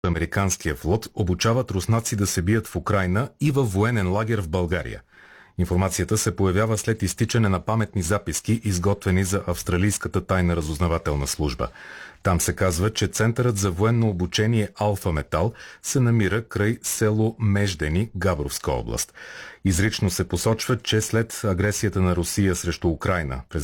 Американския флот обучават руснаци да се бият в Украйна и във военен лагер в България. Информацията се появява след изтичане на паметни записки, изготвени за австралийската тайна разузнавателна служба. Там се казва, че Центърът за военно обучение Алфа Метал се намира край село Междени, Габровска област. Изрично се посочва, че след агресията на Русия срещу Украйна през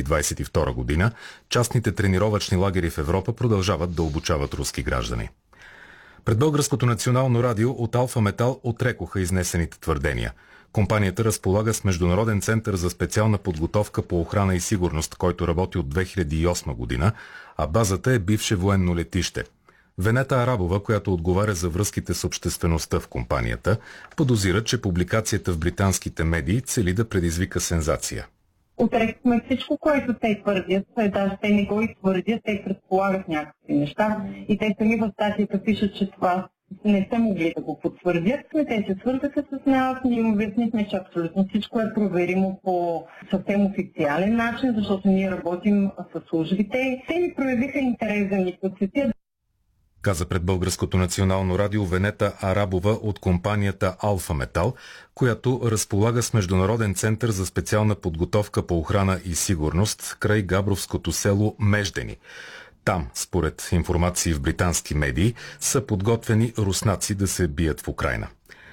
2022 година, частните тренировъчни лагери в Европа продължават да обучават руски граждани. Пред Българското национално радио от Алфа Метал отрекоха изнесените твърдения. Компанията разполага с Международен център за специална подготовка по охрана и сигурност, който работи от 2008 година, а базата е бивше военно летище. Венета Арабова, която отговаря за връзките с обществеността в компанията, подозира, че публикацията в британските медии цели да предизвика сензация. Отрекохме всичко, което те твърдят, даже те не го и твърдят, те предполагат някакви неща и те сами в статията пишат, че това не са могли да го потвърдят. Те се свързаха с нас, ние им обяснихме, че абсолютно всичко е проверимо по съвсем официален начин, защото ние работим с службите. Те ни проявиха интерес да ни подсветят. Каза пред Българското национално радио Венета Арабова от компанията Алфа Метал, която разполага с Международен център за специална подготовка по охрана и сигурност край габровското село Междени. Там, според информации в британски медии, са подготвени руснаци да се бият в Украйна.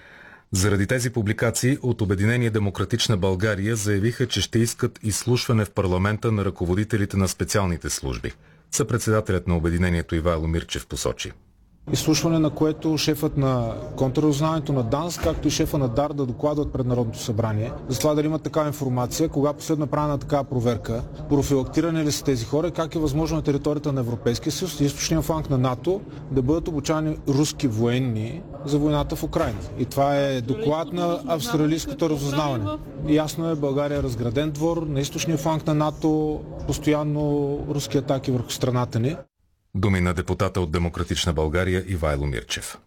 Заради тези публикации от Обединение Демократична България заявиха, че ще искат изслушване в парламента на ръководителите на специалните служби. Съпредседателят на Обединението Ивайло Мирчев посочи. Изслушване, на което шефът на контрразузнаването на ДАНС, както и шефа на ДАР да докладват пред Народното събрание. За това дали има такава информация, кога последно направена такава проверка, профилактирани ли са тези хора, как е възможно на територията на Европейския съюз и източния фланг на НАТО да бъдат обучавани руски военни за войната в Украйна. И това е доклад на австралийското разузнаване. Ясно е, България е разграден двор, на източния фланг на НАТО постоянно руски атаки върху страната ни. Думи на депутата от Демократична България Ивайло Мирчев.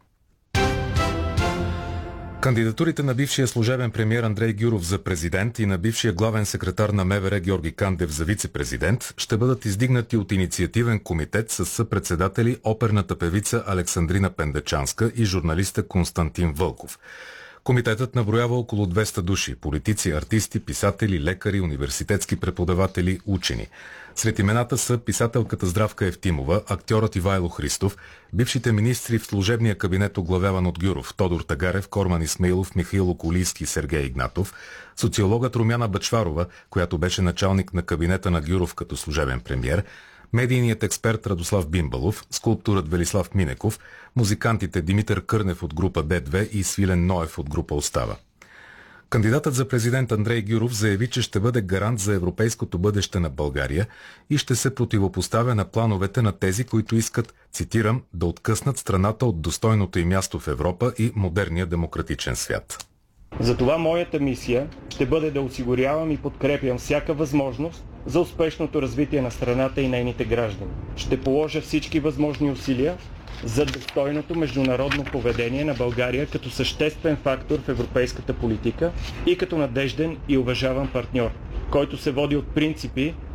Кандидатурите на бившия служебен премиер Андрей Гюров за президент и на бившия главен секретар на МВР Георги Кандев за вице-президент ще бъдат издигнати от инициативен комитет с съпредседатели оперната певица Александрина Пендачанска и журналиста Константин Вълков. Комитетът наброява около 200 души – политици, артисти, писатели, лекари, университетски преподаватели, учени. Сред имената са писателката Здравка Евтимова, актьорът Ивайло Христов, бившите министри в служебния кабинет оглавяван от Гюров – Тодор Тагарев, Корман Исмаилов, Михаил Околийски и Сергей Игнатов, социологът Румяна Бъчварова, която беше началник на кабинета на Гюров като служебен премиер, медийният експерт Радослав Бимбалов, скулпторът Велислав Минеков, музикантите Димитър Кърнев от група Д2 и Свилен Ноев от група Остава. Кандидатът за президент Андрей Гюров заяви, че ще бъде гарант за европейското бъдеще на България и ще се противопоставя на плановете на тези, които искат, цитирам, да откъснат страната от достойното й място в Европа и модерния демократичен свят. Затова моята мисия ще бъде да осигурявам и подкрепям всяка възможност за успешното развитие на страната и нейните граждани. Ще положа всички възможни усилия за достойното международно поведение на България като съществен фактор в европейската политика и като надежден и уважаван партньор, който се води от принципи,